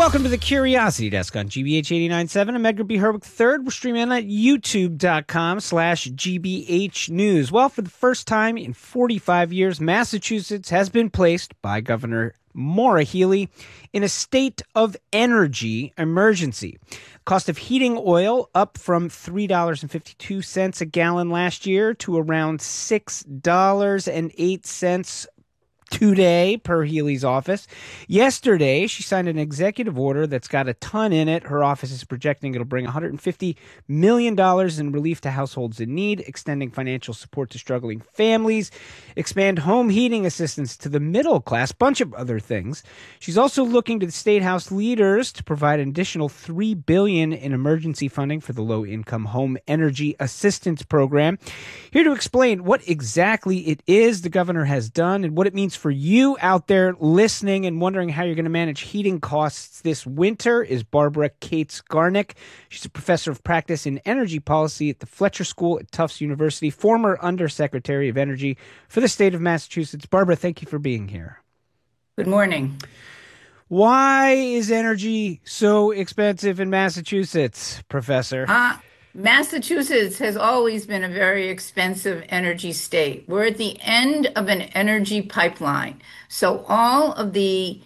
Welcome to the Curiosity Desk on GBH 89.7. I'm Edgar B. Herwick III. We're streaming on at youtube.com/GBH News. Well, for the first time in 45 years, Massachusetts has been placed by Governor Maura Healey in a state of energy emergency. Cost of heating oil up from $3.52 a gallon last year to around $6.08 today, per Healey's office. Yesterday, she signed an executive order that's got a ton in it. Her office is projecting it'll bring $150 million in relief to households in need, extending financial support to struggling families, expand home heating assistance to the middle class, bunch of other things. She's also looking to the State House leaders to provide an additional $3 billion in emergency funding for the Low-Income Home Energy Assistance Program. Here to explain what exactly it is the governor has done and what it means for you out there listening and wondering how you're going to manage heating costs this winter is Barbara Cates-Garnick. She's a professor of practice in energy policy at the Fletcher School at Tufts University, former Undersecretary of Energy for the state of Massachusetts. Barbara, thank you for being here. Good morning. Why is energy so expensive in Massachusetts, Professor? Massachusetts has always been a very expensive energy state. We're at the end of an energy pipeline. So all of the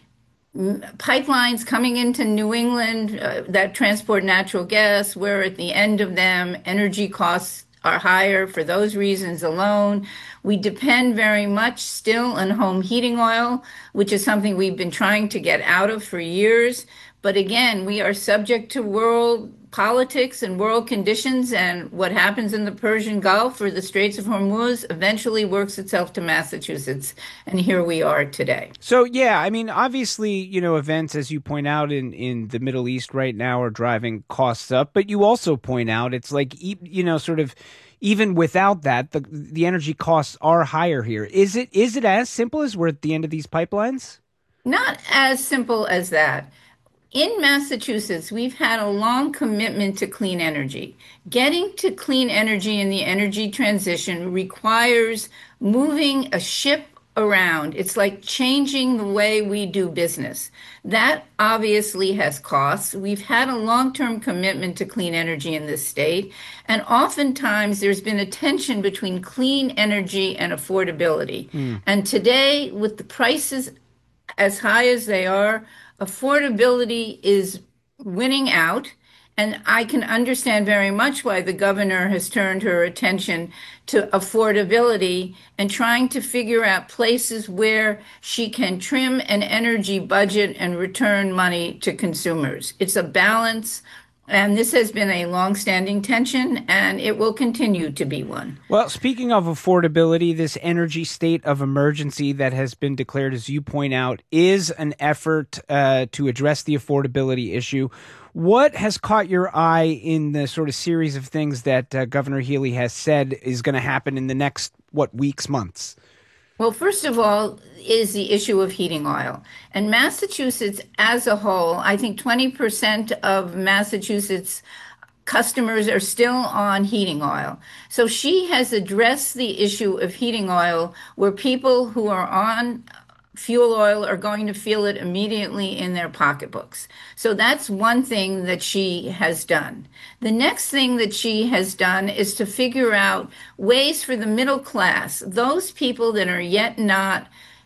pipelines coming into New England that transport natural gas, we're at the end of them. Energy costs are higher for those reasons alone. We depend very much still on home heating oil, which is something we've been trying to get out of for years. But again, we are subject to world politics and world conditions, and what happens in the Persian Gulf or the Straits of Hormuz eventually works itself to Massachusetts. And here we are today. So, yeah, I mean, obviously, events, as you point out, in the Middle East right now are driving costs up. But you also point out it's like, sort of even without that, the energy costs are higher here. Is it as simple as we're at the end of these pipelines? Not as simple as that. In Massachusetts, we've had a long commitment to clean energy. Getting to clean energy in the energy transition requires moving a ship around. It's like changing the way we do business. That obviously has costs. We've had a long-term commitment to clean energy in this state, and oftentimes there's been a tension between clean energy and affordability. And today, with the prices as high as they are, affordability is winning out, and I can understand very much why the governor has turned her attention to affordability and trying to figure out places where she can trim an energy budget and return money to consumers. It's a balance. And this has been a long-standing tension, and it will continue to be one. Well, speaking of affordability, this energy state of emergency that has been declared, as you point out, is an effort to address the affordability issue. What has caught your eye in the sort of series of things that Governor Healey has said is going to happen in the next, weeks, months? Well, first of all, is the issue of heating oil. And Massachusetts as a whole, I think 20% of Massachusetts customers are still on heating oil. So she has addressed the issue of heating oil where people who are on fuel oil are going to feel it immediately in their pocketbooks. So that's one thing that she has done. The next thing that she has done is to figure out ways for the middle class, those people that are yet not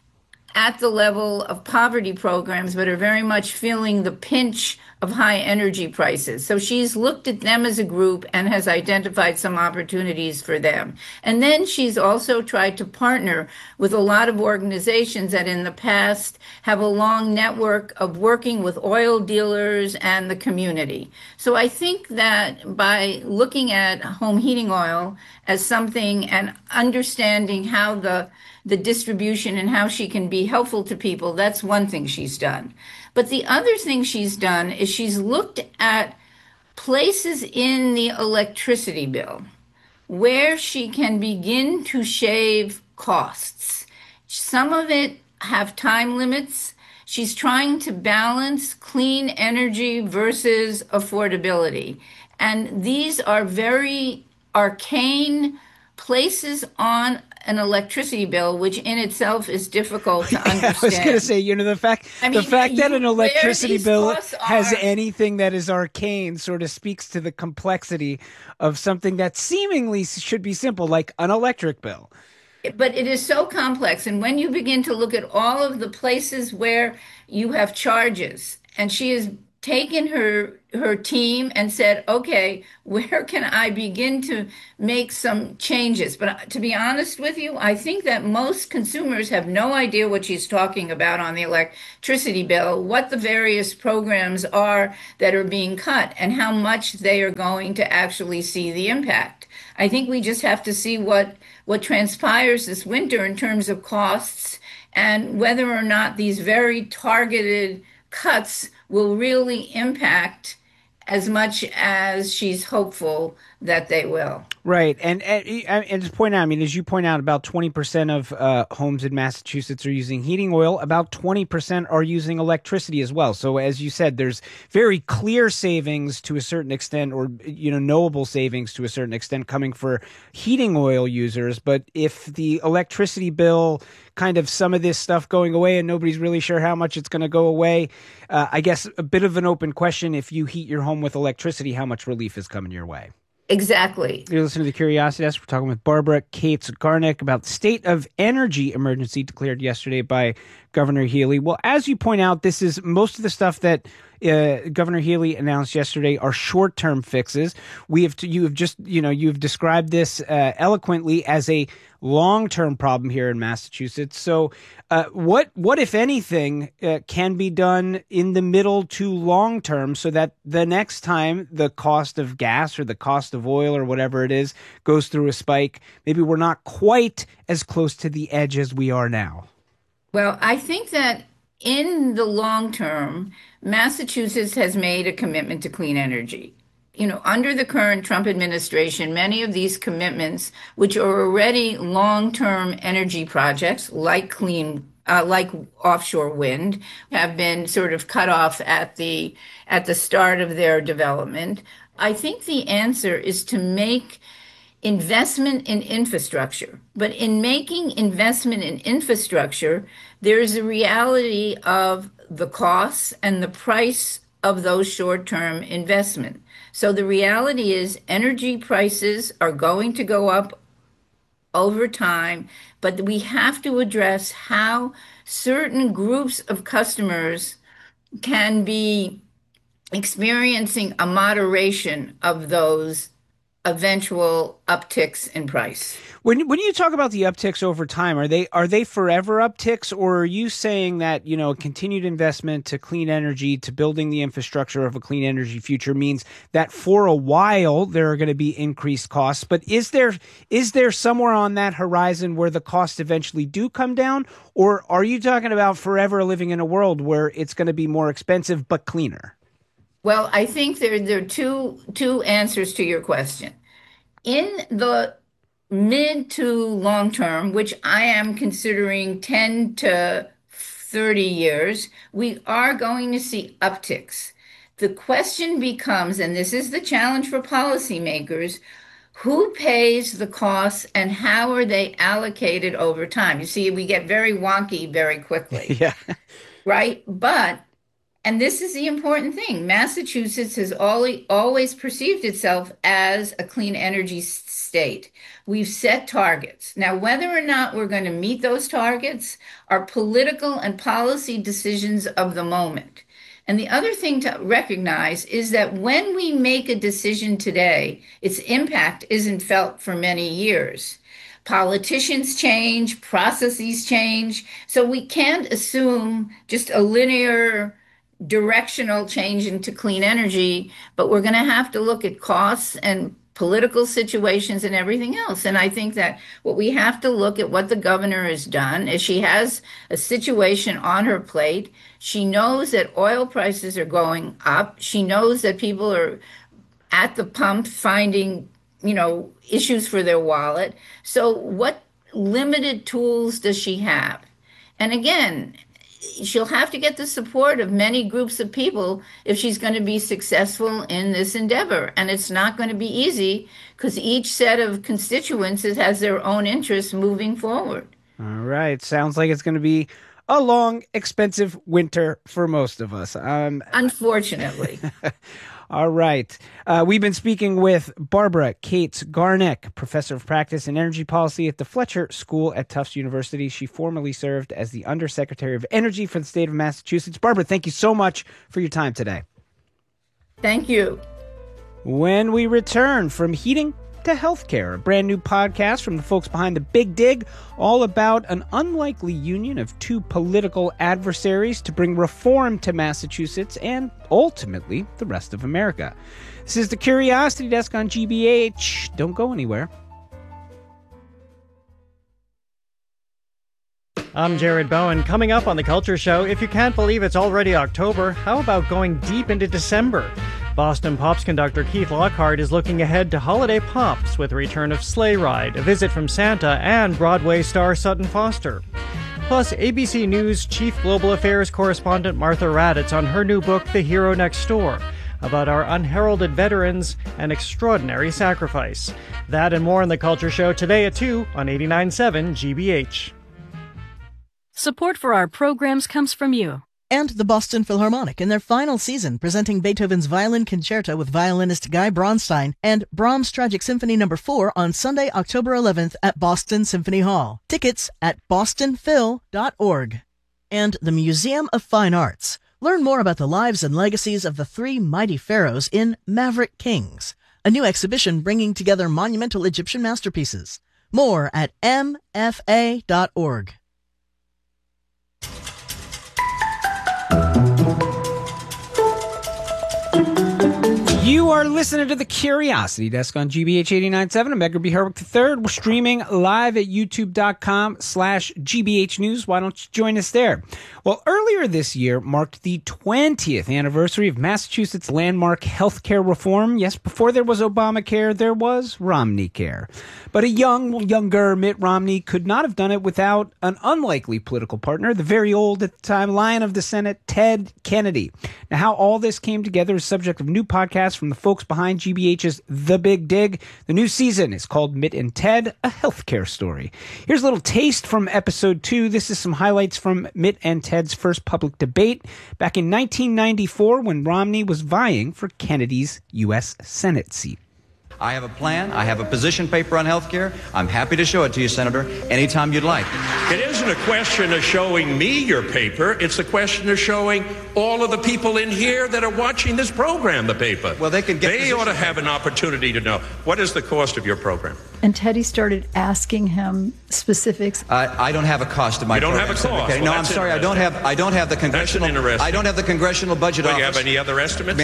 at the level of poverty programs, but are very much feeling the pinch of high energy prices. So she's looked at them as a group and has identified some opportunities for them. And then she's also tried to partner with a lot of organizations that in the past have a long network of working with oil dealers and the community. So I think that by looking at home heating oil as something and understanding how the distribution and how she can be helpful to people, that's one thing she's done. But the other thing she's done is she's looked at places in the electricity bill where she can begin to shave costs. Some of it have time limits. She's trying to balance clean energy versus affordability. And these are very arcane places on an electricity bill, which in itself is difficult to Yeah, I was going to understand. say, I the mean, fact that an where electricity these bill costs has are. anything that is arcane sort of speaks to the complexity of something that seemingly should be simple, like an electric bill. But it is so complex. And when you begin to look at all of the places where you have charges, and she has taken her team and said, okay, where can I begin to make some changes? But to be honest with you, I think that most consumers have no idea what she's talking about on the electricity bill, what the various programs are that are being cut, and how much they are going to actually see the impact. I think we just have to see what transpires this winter in terms of costs and whether or not these very targeted cuts will really impact as much as she's hopeful that they will. Right, and to point out, I mean, as you point out, about 20% of homes in Massachusetts are using heating oil. About 20% are using electricity as well. So, as you said, there's very clear savings to a certain extent, or knowable savings to a certain extent, coming for heating oil users. But if the electricity bill, kind of some of this stuff going away, and nobody's really sure how much it's going to go away, I guess a bit of an open question: if you heat your home with electricity, how much relief is coming your way? Exactly. You're listening to the Curiosity Desk. We're talking with Barbara Cates Garnick about the state of energy emergency declared yesterday by Governor Healy. Well, as you point out, this is most of the stuff that Governor Healy announced yesterday are short-term fixes. You've described this eloquently as a long-term problem here in Massachusetts. So, what if anything can be done in the middle to long term so that the next time the cost of gas or the cost of oil or whatever it is goes through a spike, maybe we're not quite as close to the edge as we are now? Well, I think that in the long term, Massachusetts has made a commitment to clean energy. Under the current Trump administration, many of these commitments, which are already long-term energy projects like offshore wind, have been sort of cut off at the start of their development. I think the answer is to make investment in infrastructure. But in making investment in infrastructure, there is a reality of the costs and the price of those short-term investment. So the reality is energy prices are going to go up over time, but we have to address how certain groups of customers can be experiencing a moderation of those eventual upticks in price. When you talk about the upticks over time, are they forever upticks, or are you saying that continued investment to clean energy, to building the infrastructure of a clean energy future means that for a while there are going to be increased costs, but is there somewhere on that horizon where the costs eventually do come down, or are you talking about forever living in a world where it's going to be more expensive but cleaner? Well, I think there are two answers to your question. In the mid to long term, which I am considering 10 to 30 years, we are going to see upticks. The question becomes, and this is the challenge for policymakers, who pays the costs and how are they allocated over time? You see, we get very wonky very quickly, Yeah. right? And this is the important thing. Massachusetts has always perceived itself as a clean energy state. We've set targets. Now, whether or not we're going to meet those targets are political and policy decisions of the moment. And the other thing to recognize is that when we make a decision today, its impact isn't felt for many years. Politicians change, processes change. So we can't assume just a linear directional change into clean energy, but we're going to have to look at costs and political situations and everything else. And I think that what we have to look at what the governor has done is she has a situation on her plate. She knows that oil prices are going up. She knows that people are at the pump finding, issues for their wallet. So what limited tools does she have? And again, she'll have to get the support of many groups of people if she's going to be successful in this endeavor. And it's not going to be easy because each set of constituents has their own interests moving forward. All right. Sounds like it's going to be a long, expensive winter for most of us. Unfortunately. All right. We've been speaking with Barbara Cates Garnick, professor of practice and energy policy at the Fletcher School at Tufts University. She formerly served as the Undersecretary of Energy for the state of Massachusetts. Barbara, thank you so much for your time today. Thank you. When we return, from heating to healthcare, a brand new podcast from the folks behind The Big Dig, all about an unlikely union of two political adversaries to bring reform to Massachusetts and ultimately the rest of America. This is the Curiosity Desk on GBH. Don't go anywhere. I'm Jared Bowen. Coming up on The Culture Show, if you can't believe it's already October, how about going deep into December? Boston Pops conductor Keith Lockhart is looking ahead to holiday pops with a return of Sleigh Ride, a visit from Santa, and Broadway star Sutton Foster. Plus, ABC News Chief Global Affairs correspondent Martha Raddatz on her new book, The Hero Next Door, about our unheralded veterans and extraordinary sacrifice. That and more on The Culture Show today at 2 on 89.7 GBH. Support for our programs comes from you. And the Boston Philharmonic in their final season, presenting Beethoven's Violin Concerto with violinist Guy Bronstein and Brahms' Tragic Symphony No. 4 on Sunday, October 11th at Boston Symphony Hall. Tickets at bostonphil.org. And the Museum of Fine Arts. Learn more about the lives and legacies of the three mighty pharaohs in Maverick Kings, a new exhibition bringing together monumental Egyptian masterpieces. More at mfa.org. You are listening to the Curiosity Desk on GBH 89.7. I'm Edgar B. Herwick III. We're streaming live at youtube.com/GBH News. Why don't you join us there? Well, earlier this year marked the 20th anniversary of Massachusetts' landmark healthcare reform. Yes, before there was Obamacare, there was Romneycare. But a younger Mitt Romney could not have done it without an unlikely political partner, the very old at the time Lion of the Senate, Ted Kennedy. Now, how all this came together is subject of new podcasts from the folks behind GBH's The Big Dig. The new season is called Mitt and Ted, a healthcare story. Here's a little taste from episode 2. This is some highlights from Mitt and Ted's first public debate back in 1994 when Romney was vying for Kennedy's U.S. Senate seat. I have a plan. I have a position paper on health care. I'm happy to show it to you, Senator, anytime you'd like. It isn't a question of showing me your paper. It's a question of showing all of the people in here that are watching this program the paper. Well, they ought to have an opportunity to know, what is the cost of your program? And Teddy started asking him specifics. I don't have a cost of my program. You don't have a cost? Okay. Well, no, I'm sorry. I don't have the congressional. That's interesting. I don't have the congressional budget office. Do you have any other estimates?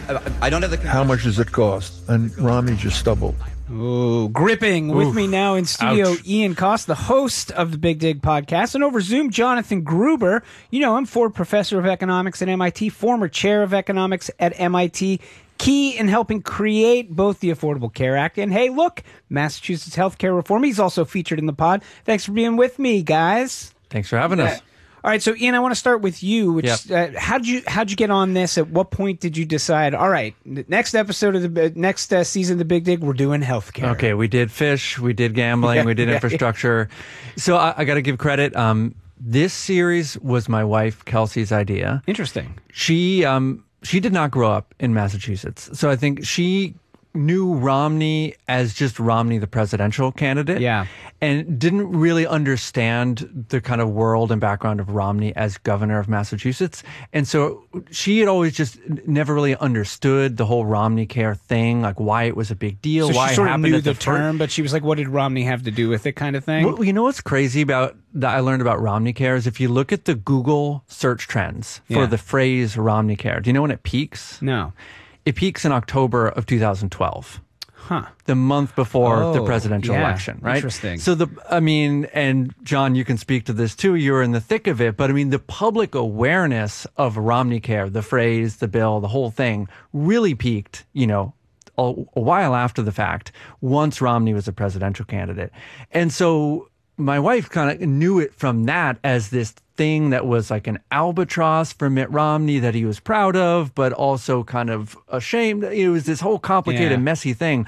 I don't have the. How much does it cost? And Romney just stumbled. Ooh, gripping. With me now in studio, Ouch. Ian Cost, the host of the Big Dig podcast, and over Zoom, Jonathan Gruber. You know him, Ford Professor of Economics at MIT, former Chair of Economics at MIT, key in helping create both the Affordable Care Act and, hey, look, Massachusetts healthcare reform. He's also featured in the pod. Thanks for being with me, guys. Thanks for having us. All right, so Ian, I want to start with you. How'd you get on this? At what point did you decide? All right, next episode of the next season of the Big Dig, we're doing healthcare. Okay, we did fish, we did gambling, we did infrastructure. So I got to give credit. This series was my wife Kelsey's idea. Interesting. She did not grow up in Massachusetts, so I think she knew Romney as just Romney, the presidential candidate. Yeah. And didn't really understand the kind of world and background of Romney as governor of Massachusetts. And so she had always just never really understood the whole Romney Care thing, like why it was a big deal, So why she it sort of happened knew at the term, but she was like, what did Romney have to do with it kind of thing? Well, you know what's crazy about that I learned about Romney Care is if you look at the Google search trends for the phrase Romney Care, do you know when it peaks? No. It peaks in October of 2012. Huh. The month before the presidential election, right? Interesting. So and John, you can speak to this too. You're in the thick of it, but I mean, the public awareness of Romney Care, the phrase, the bill, the whole thing really peaked, a while after the fact, once Romney was a presidential candidate. And so my wife kind of knew it from that as this thing that was like an albatross for Mitt Romney that he was proud of, but also kind of ashamed. It was this whole complicated, messy thing.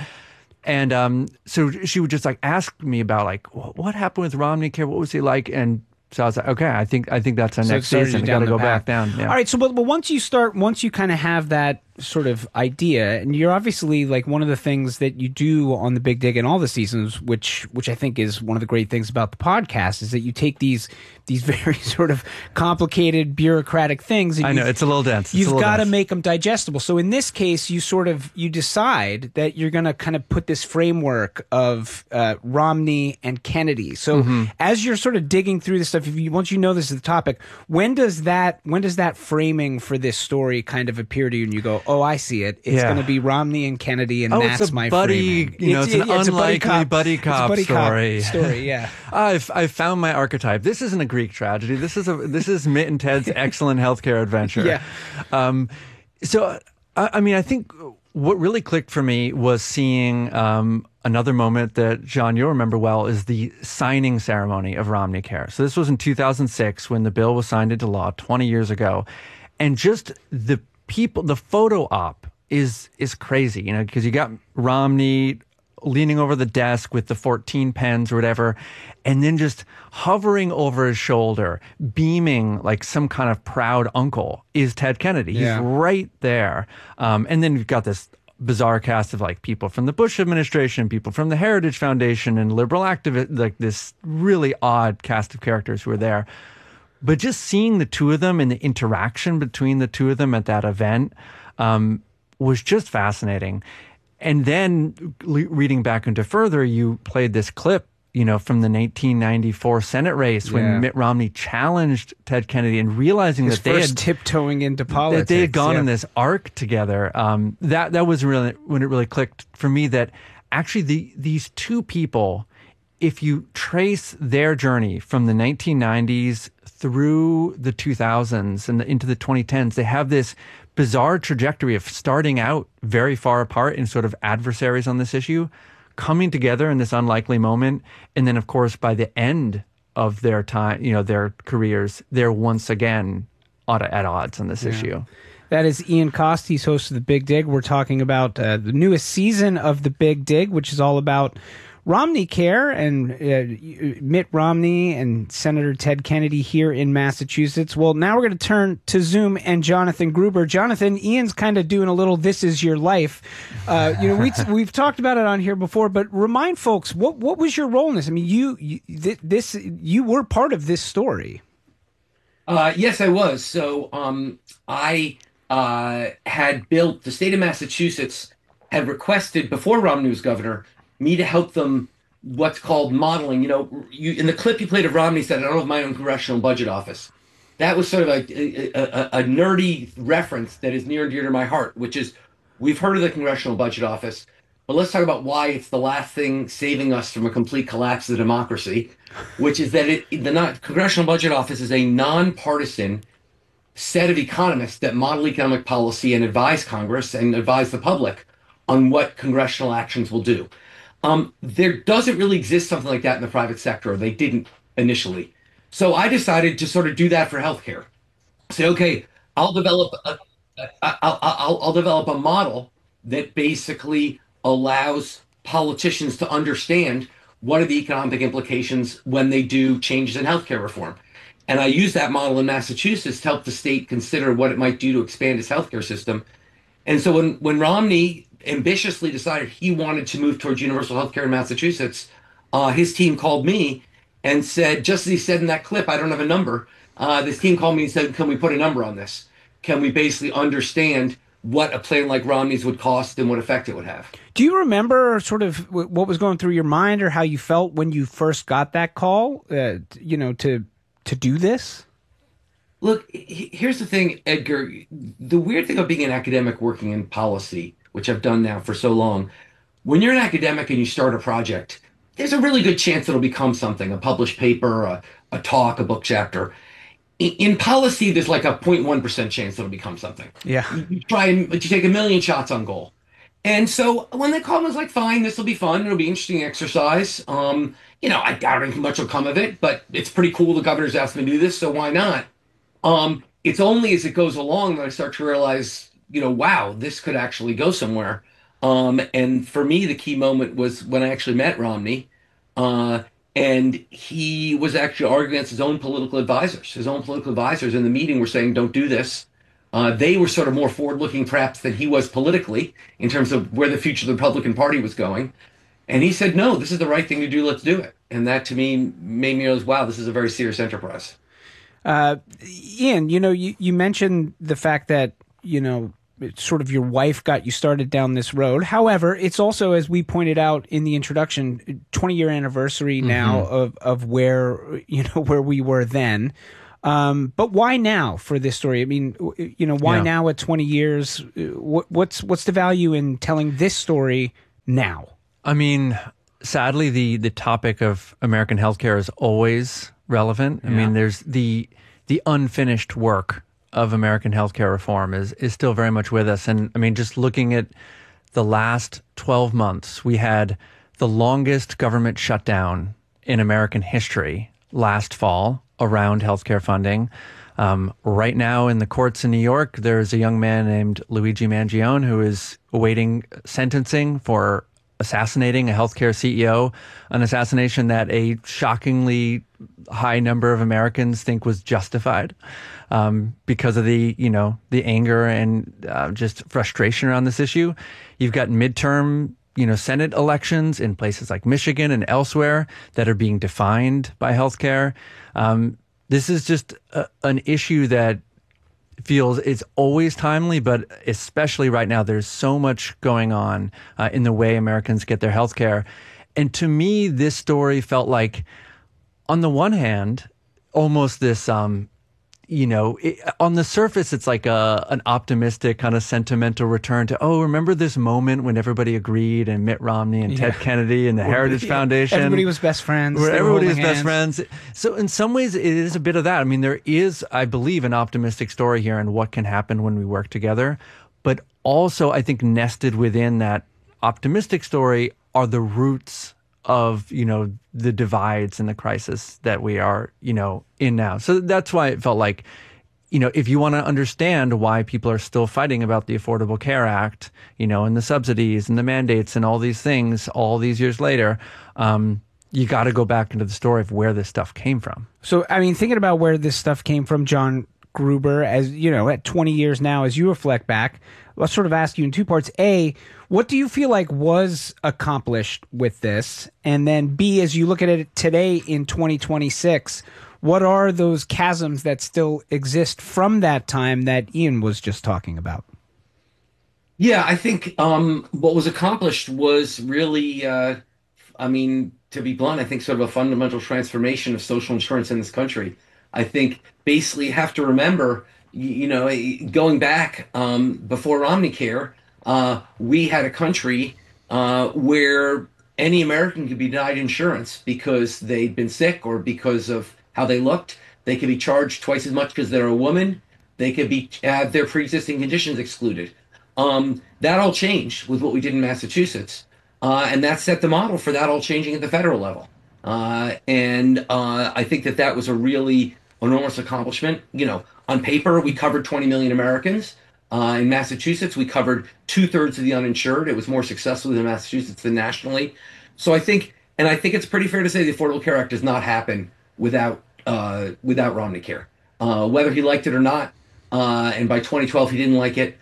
And so she would just like ask me about like, what happened with Romney Care? What was he like? And so I was like, okay, I think that's our next season. Got to go back down. Yeah. All right. So, but once you kind of have that sort of idea, and you're obviously like one of the things that you do on the Big Dig in all the seasons, which I think is one of the great things about the podcast, is that you take these very sort of complicated bureaucratic things. And I know it's a little dense. You've got to make them digestible. So in this case, you decide that you're going to kind of put this framework of Romney and Kennedy. So as you're sort of digging through this stuff, once you know this is the topic, when does that framing for this story kind of appear to you, and you go, oh, I see it. It's going to be Romney and Kennedy, and that's my framing. It's an unlikely buddy cop story. Yeah. I've found my archetype. This isn't a Greek tragedy. This is Mitt and Ted's excellent healthcare adventure. Yeah. So I mean, I think what really clicked for me was seeing another moment that, John, you'll remember well, is the signing ceremony of Romney Care. So this was in 2006 when the bill was signed into law 20 years ago, and just the photo op is crazy, because you got Romney leaning over the desk with the 14 pens or whatever, and then just hovering over his shoulder, beaming like some kind of proud uncle, is Ted Kennedy. He's right there. And then you've got this bizarre cast of like people from the Bush administration, people from the Heritage Foundation, and liberal activists, like this really odd cast of characters who are there. But just seeing the two of them and the interaction between the two of them at that event was just fascinating. And then reading back into further, you played this clip, from the 1994 Senate race when Mitt Romney challenged Ted Kennedy, and realizing that they had tiptoeing into politics, that they had gone in this arc together. That was really when it really clicked for me that actually these two people, if you trace their journey from the 1990s through the 2000s and into the 2010s, they have this bizarre trajectory of starting out very far apart in sort of adversaries on this issue, coming together in this unlikely moment, and then, of course, by the end of their time, their careers, they're once again at odds on this issue. That is Ian Cost. He's host of The Big Dig. We're talking about the newest season of The Big Dig, which is all about Romney Care and Mitt Romney and Senator Ted Kennedy here in Massachusetts. Well, now we're going to turn to Zoom and Jonathan Gruber. Jonathan, Ian's kind of doing a little "This Is Your Life." We've talked about it on here before, but remind folks what was your role in this? I mean, you were part of this story. Yes, I was. So I had built, the state of Massachusetts had requested before Romney was governor me to help them what's called modeling. In the clip you played of Romney said, I don't have my own congressional budget office. That was sort of a nerdy reference that is near and dear to my heart, which is we've heard of the congressional budget office, but let's talk about why it's the last thing saving us from a complete collapse of the democracy, which is that the congressional budget office is a nonpartisan set of economists that model economic policy and advise Congress and advise the public on what congressional actions will do. There doesn't really exist something like that in the private sector. They didn't initially. So I decided to sort of do that for healthcare. Say, okay, I'll develop a model that basically allows politicians to understand what are the economic implications when they do changes in healthcare reform. And I use that model in Massachusetts to help the state consider what it might do to expand its healthcare system. And so when Romney ambitiously decided he wanted to move towards universal health care in Massachusetts, his team called me and said, just as he said in that clip, I don't have a number. This team called me and said, can we put a number on this? Can we basically understand what a plan like Romney's would cost and what effect it would have? Do you remember sort of what was going through your mind or how you felt when you first got that call, to do this? Look, here's the thing, Edgar. The weird thing about being an academic working in policy, which I've done now for so long, when you're an academic and you start a project, there's a really good chance it'll become something, a published paper, a talk, a book chapter. In policy, there's like a 0.1% chance it'll become something. Yeah. You try, but you take a million shots on goal. And so when they called, I was like, fine, this will be fun. It'll be interesting exercise. I doubt anything much will come of it, but it's pretty cool. The governor's asked me to do this, so why not? It's only as it goes along that I start to realize, wow, this could actually go somewhere. And for me, the key moment was when I actually met Romney, and he was actually arguing against his own political advisors. His own political advisors in the meeting were saying, don't do this. They were sort of more forward-looking, perhaps, than he was politically in terms of where the future of the Republican Party was going. And he said, no, this is the right thing to do. Let's do it. And that, to me, made me realize, wow, this is a very serious enterprise. Ian, you mentioned the fact that, it's sort of your wife got you started down this road. However, it's also, as we pointed out in the introduction, 20-year anniversary now of where, where we were then. But why now for this story? I mean, why now at 20 years? What's the value in telling this story now? I mean, sadly, the topic of American healthcare is always relevant. I mean, there's the unfinished work of American healthcare reform is still very much with us. And I mean, just looking at the last 12 months, we had the longest government shutdown in American history last fall around healthcare funding. Right now in the courts in New York, there's a young man named Luigi Mangione who is awaiting sentencing for assassinating a healthcare CEO, an assassination that a shockingly high number of Americans think was justified because of the anger and just frustration around this issue. You've got midterm Senate elections in places like Michigan and elsewhere that are being defined by healthcare. This is just an issue that feels it's always timely, but especially right now, there's so much going on in the way Americans get their healthcare. And to me, this story felt like, on the one hand, almost this on the surface, it's like an optimistic kind of sentimental return to, remember this moment when everybody agreed and Mitt Romney and Ted Kennedy and the Heritage Foundation. Everybody was best friends. Where everybody was best friends. So in some ways, it is a bit of that. I mean, there is, I believe, an optimistic story here and what can happen when we work together. But also, I think nested within that optimistic story are the roots of, the divides and the crisis that we are, in now. So that's why it felt like, if you want to understand why people are still fighting about the Affordable Care Act, and the subsidies and the mandates and all these things all these years later, you got to go back into the story of where this stuff came from. So, I mean, thinking about where this stuff came from, John Gruber, as at 20 years now, as you reflect back, let's sort of ask you in two parts. A, what do you feel like was accomplished with this? And then B, as you look at it today in 2026, what are those chasms that still exist from that time that Ian was just talking about? Yeah, I think what was accomplished was really, to be blunt, I think sort of a fundamental transformation of social insurance in this country. I think basically you have to remember, going back before Romneycare, we had a country where any American could be denied insurance because they'd been sick or because of how they looked. They could be charged twice as much because they're a woman. They could have their pre-existing conditions excluded. That all changed with what we did in Massachusetts. And that set the model for that all changing at the federal level. And I think that was a really enormous accomplishment. On paper, we covered 20 million Americans. In Massachusetts, we covered 2/3 of the uninsured. It was more successful in Massachusetts than nationally. So I think it's pretty fair to say the Affordable Care Act does not happen without Romneycare, whether he liked it or not. And by 2012, he didn't like it.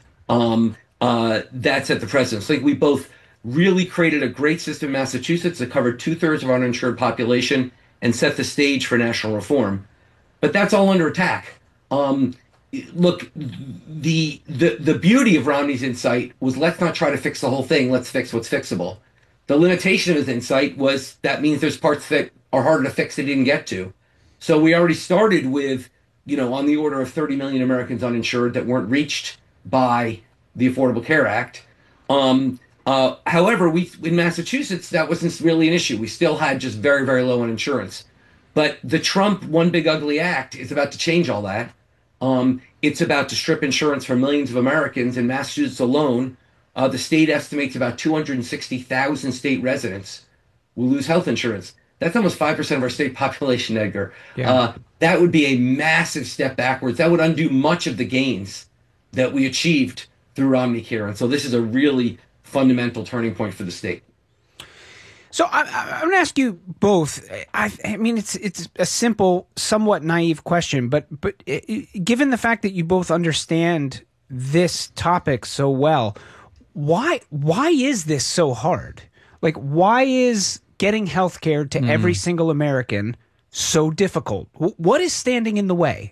That's at the president. So I think we both really created a great system in Massachusetts that covered 2/3 of our uninsured population and set the stage for national reform. But that's all under attack. Look, the beauty of Romney's insight was, let's not try to fix the whole thing. Let's fix what's fixable. The limitation of his insight was that means there's parts that are harder to fix that he didn't get to. So we already started with, on the order of 30 million Americans uninsured that weren't reached by the Affordable Care Act. However, in Massachusetts, that wasn't really an issue. We still had just very, very low uninsurance. But the Trump One Big Ugly Act is about to change all that. It's about to strip insurance from millions of Americans. In Massachusetts alone, The state estimates about 260,000 state residents will lose health insurance. That's almost 5% of our state population, Edgar. Yeah. That would be a massive step backwards. That would undo much of the gains that we achieved through Omnicare. And so this is a really fundamental turning point for the state. So I'm going to ask you both. I mean, it's a simple, somewhat naive question, but given the fact that you both understand this topic so well, why is this so hard? Like, why is getting health care to every single American so difficult? What is standing in the way?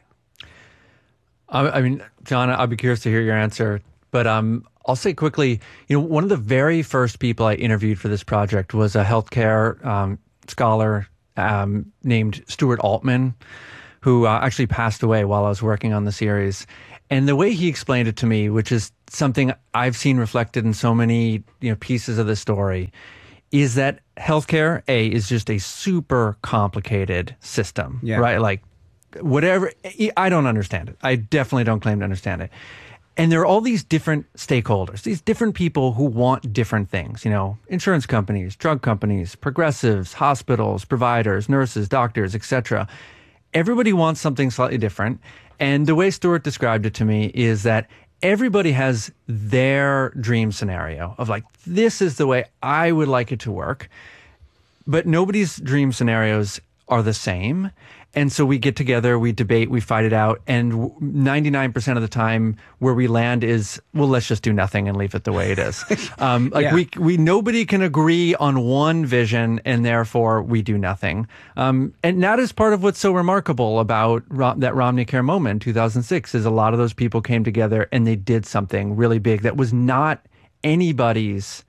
I mean, John, I'll be curious to hear your answer, but I'll say quickly, one of the very first people I interviewed for this project was a healthcare scholar named Stuart Altman, who actually passed away while I was working on the series. And the way he explained it to me, which is something I've seen reflected in so many pieces of the story, is that healthcare, is just a super complicated system, right? Like, whatever, I don't understand it. I definitely don't claim to understand it. And there are all these different stakeholders, these different people who want different things, insurance companies, drug companies, progressives, hospitals, providers, nurses, doctors, etc. Everybody wants something slightly different. And the way Stuart described it to me is that everybody has their dream scenario of like, this is the way I would like it to work. But nobody's dream scenarios are the same. And so we get together, we debate, we fight it out. And 99% of the time where we land is, well, let's just do nothing and leave it the way it is. We nobody can agree on one vision and therefore we do nothing. And that is part of what's so remarkable about that Romneycare moment in 2006 is a lot of those people came together and they did something really big that was not anybody's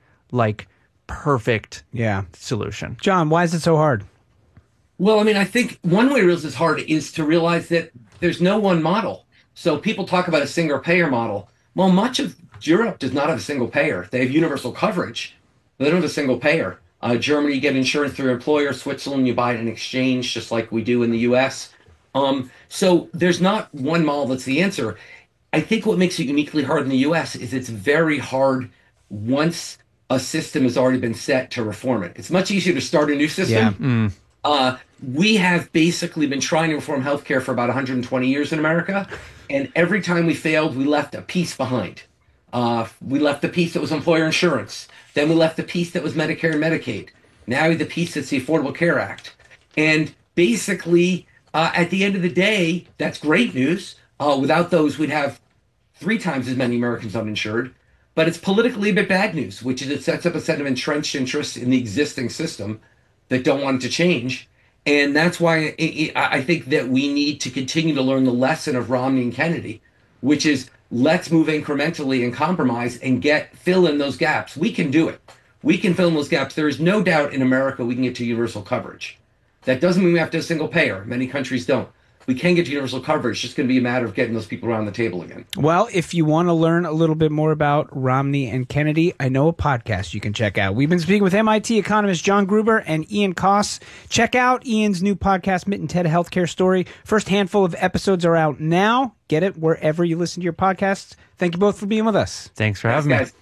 perfect solution. John, why is it so hard? Well, I mean, I think one way to realize it's hard is to realize that there's no one model. So people talk about a single payer model. Well, much of Europe does not have a single payer. They have universal coverage, but they don't have a single payer. Germany, you get insurance through your employer. Switzerland, you buy it in exchange, just like we do in the U.S. So there's not one model that's the answer. I think what makes it uniquely hard in the U.S. is it's very hard once a system has already been set to reform it. It's much easier to start a new system. We have basically been trying to reform healthcare for about 120 years in America, and every time we failed, we left a piece behind. We left the piece that was employer insurance. Then we left the piece that was Medicare and Medicaid. Now the piece that's the Affordable Care Act. And basically, at the end of the day, that's great news. Without those, we'd have 3 times as many Americans uninsured. But it's politically a bit bad news, which is it sets up a set of entrenched interests in the existing system that don't want it to change. And that's why I think that we need to continue to learn the lesson of Romney and Kennedy, which is let's move incrementally and compromise and fill in those gaps. We can do it. We can fill in those gaps. There is no doubt in America we can get to universal coverage. That doesn't mean we have to have a single payer. Many countries don't. We can get to universal coverage. It's just going to be a matter of getting those people around the table again. Well, if you want to learn a little bit more about Romney and Kennedy, I know a podcast you can check out. We've been speaking with MIT economist John Gruber and Ian Coss. Check out Ian's new podcast, Mitt and Ted Healthcare Story. First handful of episodes are out now. Get it wherever you listen to your podcasts. Thank you both for being with us. Thanks for having me. Guys.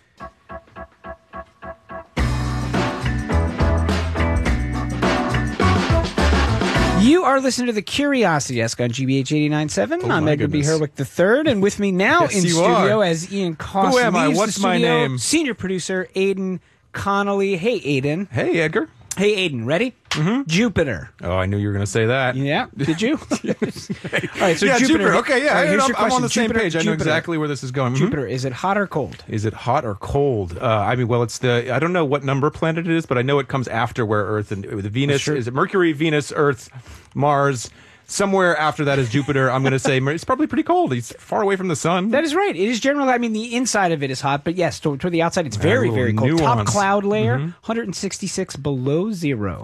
You are listening to The Curiosity Desk on GBH 89.7. I'm Edgar B. Herwick III, and with me now in studio as Ian Coss. Who am I? What's my name? Senior producer Aidan Connolly. Hey, Aidan. Hey, Edgar. Hey, Aidan. Ready? Mm-hmm. Jupiter. Oh, I knew you were going to say that. Yeah. Did you? All right. So yeah, Jupiter. Okay. Yeah. I'm on the same Jupiter, page. I know exactly where this is going. Jupiter. Is it hot or cold? Is it hot or cold? I mean, well, it's I don't know what number planet it is, but I know it comes after where Earth and the Venus. Is it Mercury, Venus, Earth, Mars? Somewhere after that is Jupiter. I'm going to say it's probably pretty cold. He's far away from the sun. That is right. It is generally, I mean, the inside of it is hot, but yes, toward the outside, it's very, very cold. Nuance. Top cloud layer, 166 below zero.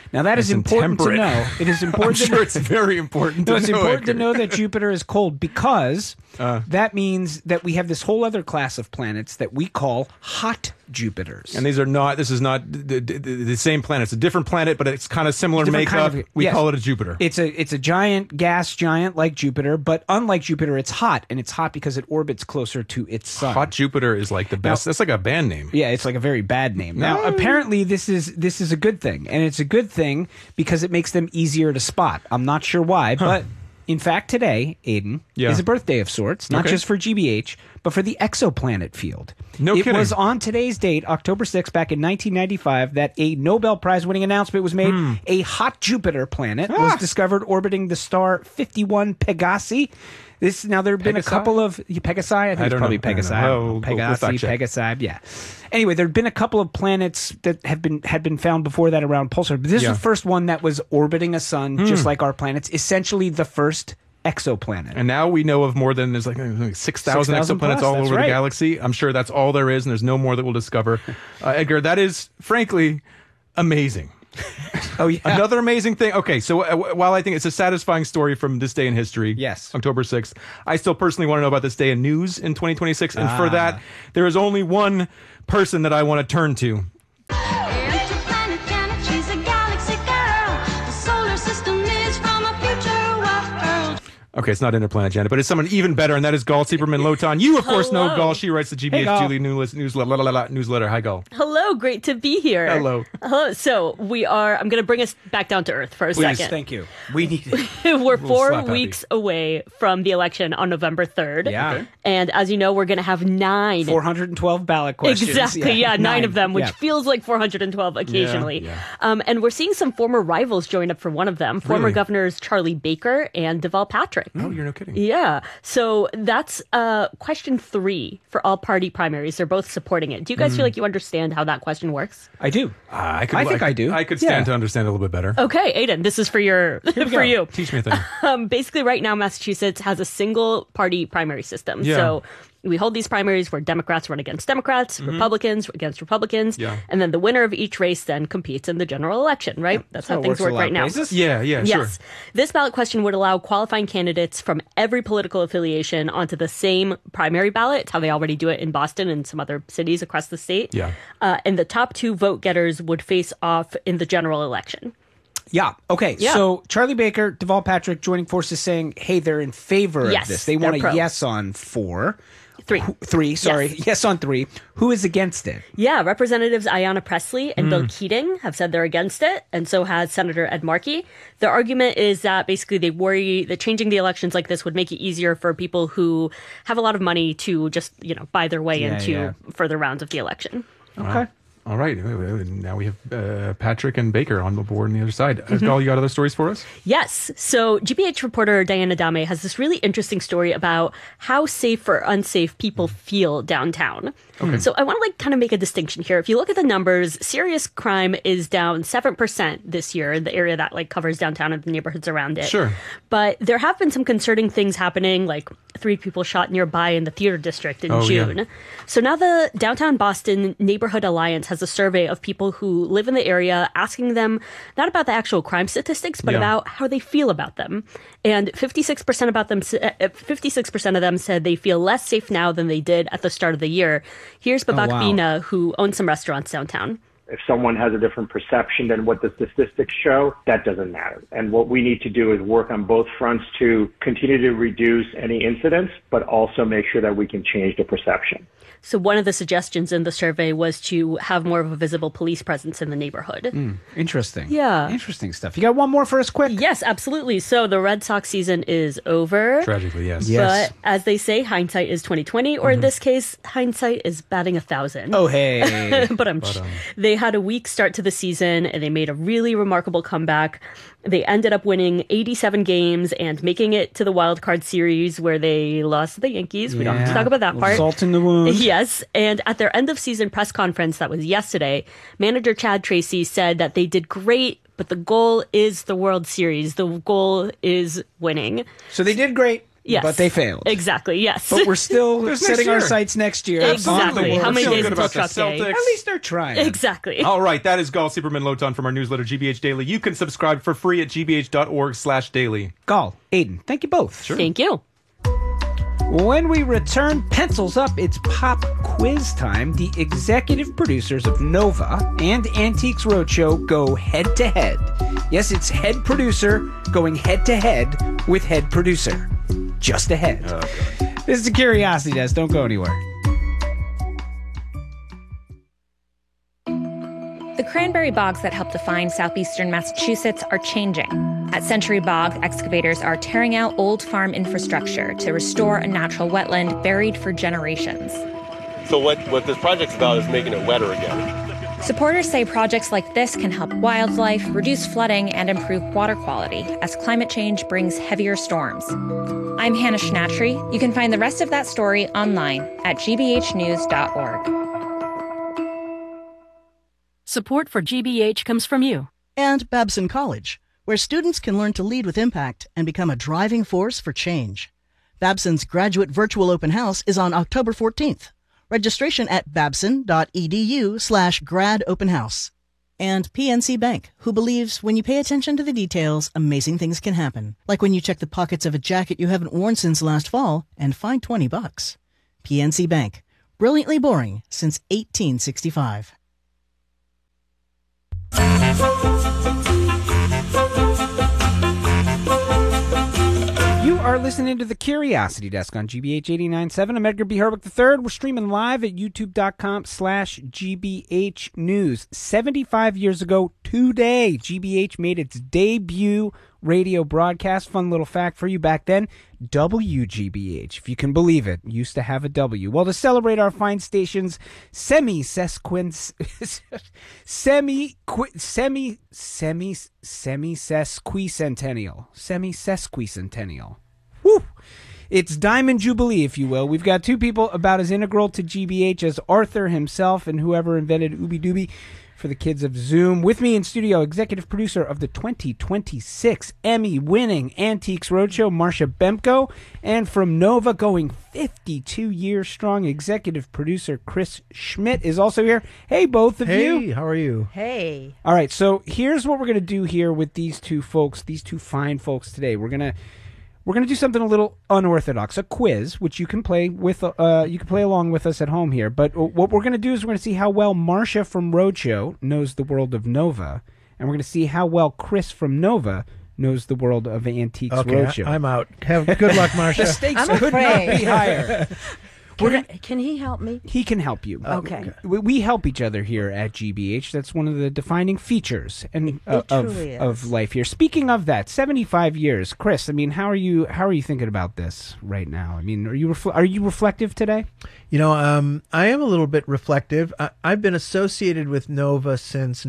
Now that is important to know. It is important. I'm sure it's very important. No, it's important to know that Jupiter is cold because that means that we have this whole other class of planets that we call hot Jupiters. And this is not the same planet. It's a different planet, but it's kind of similar makeup. We call it a Jupiter. It's a giant gas giant like Jupiter, but unlike Jupiter, it's hot, and it's hot because it orbits closer to its sun. Hot Jupiter is like the best. That's like a band name. Yeah, it's like a very bad name. Now, apparently, this is a good thing, and it's a good thing because it makes them easier to spot. I'm not sure why, but in fact, today, Aiden, is a birthday of sorts, not just for GBH, but for the exoplanet field. It was on today's date, October 6th, back in 1995, that a Nobel Prize-winning announcement was made. A hot Jupiter planet was discovered orbiting the star 51 Pegasi. Now, there have been a couple of... Pegasi? I think it's probably Pegasi. Pegasi, yeah. Anyway, there have been a couple of planets that had been found before that around Pulsar. But this is the first one that was orbiting a sun, just like our planets. Essentially, the first exoplanet. And now we know of more than, there's like 6,000 exoplanets all over the galaxy. I'm sure that's all there is, and there's no more that we'll discover. Edgar, that is, frankly, amazing. Oh, yeah. Another amazing thing. Okay, so while I think it's a satisfying story from this day in history, October 6th, I still personally want to know about this day in news in 2026. And for that, there is only one person that I want to turn to. Okay, it's not Interplanet Janet, but it's someone even better, and that is Gal Sieberman Lotan. You, of course, know Gal. She writes the GBH Julie newsletter. Hi, Gal. Hello, great to be here. Hello. So I'm going to bring us back down to earth for a second. Please, thank you. We need it. We're 4 weeks away from the election on November 3rd. Yeah. Okay. And as you know, we're going to have 412 ballot questions. Exactly, 9 of them, which feels like 412 occasionally. Yeah. And we're seeing some former rivals join up for one of them, former governors Charlie Baker and Deval Patrick. Oh, you're no kidding. Yeah. So that's question 3 for all party primaries. They're both supporting it. Do you guys feel like you understand how that question works? I do. I think I do. I could stand to understand it a little bit better. Okay, Aiden, this is for you. Teach me a thing. Basically, right now, Massachusetts has a single party primary system. Yeah. So we hold these primaries where Democrats run against Democrats, Republicans against Republicans, and then the winner of each race then competes in the general election, right? That's how things work right now. Yeah, sure. This ballot question would allow qualifying candidates from every political affiliation onto the same primary ballot. It's how they already do it in Boston and some other cities across the state. Yeah. And the top 2 vote getters would face off in the general election. Yeah. Okay. Yeah. So Charlie Baker, Deval Patrick joining forces saying, hey, they're in favor of this. They want a yes on 4. 3, sorry. Yes on 3. Who is against it? Yeah, Representatives Ayanna Pressley and Bill Keating have said they're against it, and so has Senator Ed Markey. Their argument is that basically they worry that changing the elections like this would make it easier for people who have a lot of money to just, buy their way into further rounds of the election. Okay. All right. Now we have Patrick and Baker on the board on the other side. Gal, you got other stories for us? Yes. So GBH reporter Diana Dame has this really interesting story about how safe or unsafe people feel downtown. Okay. So I want to kind of make a distinction here. If you look at the numbers, serious crime is down 7% this year in the area that covers downtown and the neighborhoods around it. Sure. But there have been some concerning things happening, like 3 people shot nearby in the theater district in June. Yeah. So now the Downtown Boston Neighborhood Alliance has a survey of people who live in the area, asking them not about the actual crime statistics, but about how they feel about them. And 56% of them said they feel less safe now than they did at the start of the year. Here's Babak Bina, who owns some restaurants downtown. If someone has a different perception than what the statistics show, that doesn't matter. And what we need to do is work on both fronts to continue to reduce any incidents, but also make sure that we can change the perception. So one of the suggestions in the survey was to have more of a visible police presence in the neighborhood. Interesting. Yeah. Interesting stuff. You got one more for us quick? Yes, absolutely. So the Red Sox season is over. Tragically, yes. But as they say, hindsight is 20/20, or in this case, hindsight is batting 1,000. Oh, hey. But they had a weak start to the season, and they made a really remarkable comeback. They ended up winning 87 games and making it to the wild card series where they lost to the Yankees. We don't have to talk about that part. Salt in the wound. Yes. And at their end of season press conference that was yesterday, manager Chad Tracy said that they did great, but the goal is the World Series. The goal is winning. So they did great. Yes. But they failed. Exactly, yes. But we're still There's setting next our year. sights next year. Exactly. How many days good until about the Truck Day? Celtics. At least they're trying. Exactly. All right, that is Gall Superman Loton from our newsletter, GBH Daily. You can subscribe for free at gbh.org/daily. Gall, Aiden, thank you both. Sure. Thank you. When we return, pencils up, it's pop quiz time. The executive producers of Nova and Antiques Roadshow go head to head. Yes, it's head producer going head to head with head producer. Just ahead. This is the Curiosity Desk. Don't go anywhere. The cranberry bogs that help define southeastern Massachusetts are changing. At Century Bog, excavators are tearing out old farm infrastructure to restore a natural wetland buried for generations. So what this project's about is making it wetter again. Supporters say projects like this can help wildlife, reduce flooding, and improve water quality as climate change brings heavier storms. I'm Hannah Schnatry. You can find the rest of that story online at gbhnews.org. Support for GBH comes from you. And Babson College, where students can learn to lead with impact and become a driving force for change. Babson's graduate virtual open house is on October 14th. Registration at babson.edu/grad open house. And PNC Bank, who believes when you pay attention to the details, amazing things can happen. Like when you check the pockets of a jacket you haven't worn since last fall and find $20. PNC Bank, brilliantly boring since 1865. You are listening to the Curiosity Desk on GBH 89.7. I'm Edgar B. Herwick III. We're streaming live at youtube.com/GBH News. 75 years ago today, GBH made its debut radio broadcast. Fun little fact for you back then, WGBH, if you can believe it, used to have a W. Well, to celebrate our fine station's sesquicentennial. Woo! It's Diamond Jubilee, if you will. We've got two people about as integral to GBH as Arthur himself and whoever invented Ooby Dooby for the kids of Zoom. With me in studio, executive producer of the 2026 Emmy-winning Antiques Roadshow, Marcia Bemko, and from Nova, going 52 years strong, executive producer Chris Schmidt is also here. Hey, both of you. Hey, how are you? Hey. All right, so here's what we're going to do here with these two folks, these two fine folks today. We're going to do something a little unorthodox, a quiz, which you can play with. You can play along with us at home here. But what we're going to do is we're going to see how well Marcia from Roadshow knows the world of Nova, and we're going to see how well Chris from Nova knows the world of Antiques Roadshow. I'm out. Good luck, Marcia. The stakes could not be higher. Can he help me? He can help you. Okay. We help each other here at GBH. That's one of the defining features of life here. Speaking of that, 75 years, Chris. I mean, how are you thinking about this right now? I mean, are you reflective today? You know, I am a little bit reflective. I've been associated with Nova since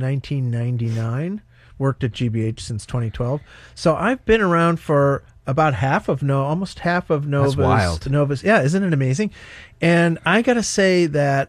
1999. Worked at GBH since 2012. So I've been around for about almost half of Nova's. That's wild. Nova's, yeah, isn't it amazing? And I got to say that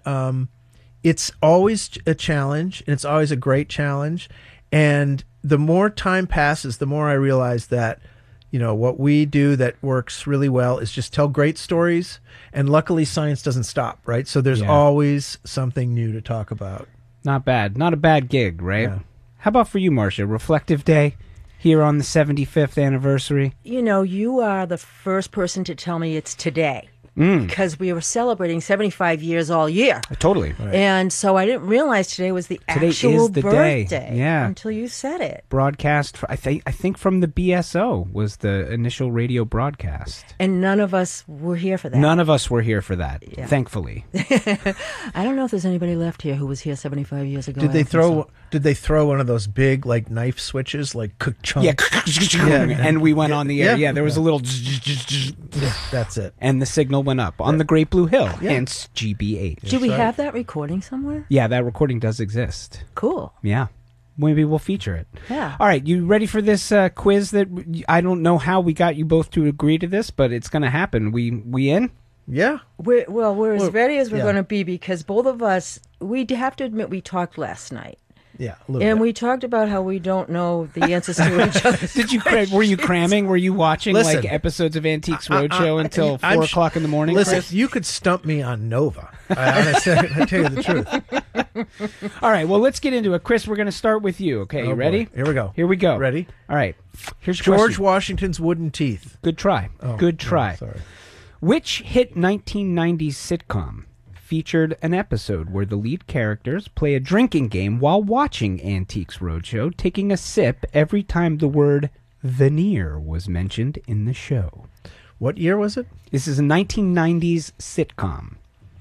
it's always a challenge, and it's always a great challenge. And the more time passes, the more I realize that, you know, what we do that works really well is just tell great stories. And luckily, science doesn't stop, right? So there's always something new to talk about. Not bad. Not a bad gig, right? Yeah. How about for you, Marcia? Reflective day here on the 75th anniversary? You know, you are the first person to tell me it's today. Because we were celebrating 75 years all year. Totally. Right. And so I didn't realize today was the Today actual is the birthday day. Yeah. until you said it. Broadcast, I think from the BSO was the initial radio broadcast. And none of us were here for that. None of us were here for that, thankfully. I don't know if there's anybody left here who was here 75 years ago. Did they throw one of those big like knife switches, like chunk? Yeah, and we went on the air. Yeah, there was a little. That's it. And the signal went up on the Great Blue Hill, hence GBH. Do we have that recording somewhere? Yeah, that recording does exist. Cool. Yeah. Maybe we'll feature it. Yeah. All right, you ready for this quiz that I don't know how we got you both to agree to this, but it's going to happen. We in? Yeah. We're as ready as we're going to be because both of us, we have to admit we talked last night. Yeah, a little And bit. we talked about how we don't know the answers to each other's Did you? Were you cramming? Were you watching Listen, like episodes of Antiques Roadshow until 4 o'clock in the morning? Listen, Chris? you could stump me on Nova. I tell you the truth. All right, well, let's get into it. Chris, we're going to start with you. Okay, you Oh, ready? boy. Here we go. Here we go. Ready? All right. Here's your George question. Washington's wooden teeth. Good try. Oh, Good no, try. sorry. Which hit 1990s sitcom featured an episode where the lead characters play a drinking game while watching Antiques Roadshow, taking a sip every time the word veneer was mentioned in the show? What year was it? This is a 1990s sitcom.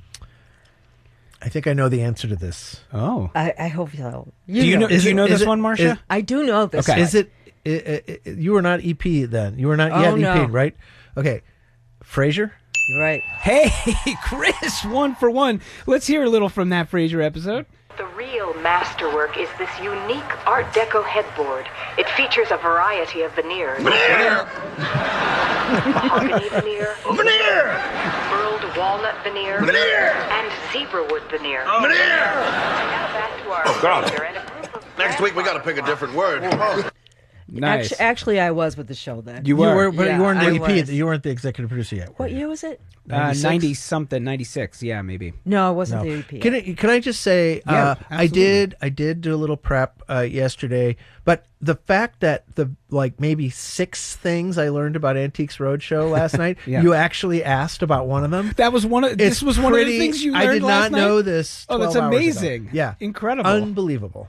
I think I know the answer to this. Oh. I hope so. Do you know this one, Marcia? I do know this. Okay. Is it? You were not EP then. You were not yet no. EP, right? Okay. Frasier. You're right. Hey, Chris, 1 for 1. Let's hear a little from that Frasier episode. The real masterwork is this unique Art Deco headboard. It features a variety of veneers. Veneer! Mahogany veneer. Veneer! Burled walnut veneer. Veneer! And zebra wood veneer. Veneer! Now back to our Oh, God. Frasier and a group of Next week we got to pick a different word. Nice. Actually, I was with the show then. You were. But Yeah, you weren't I the EP. was. You weren't the executive producer yet. What year was it? 90-something, 96. Yeah, maybe. No, it wasn't No. the EP. Can I just say Yeah, I did do a little prep yesterday, but the fact that the maybe 6 things I learned about Antiques Roadshow last night, Yeah. you actually asked about one of them. That was one of. This was one of the things you learned I did last not night? know this. Oh, that's 12 hours ago. amazing. Yeah, Incredible. unbelievable.